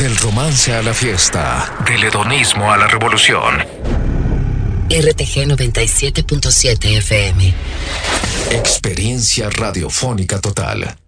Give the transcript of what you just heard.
Del romance a la fiesta, del hedonismo a la revolución. RTG 97.7 FM. Experiencia radiofónica total.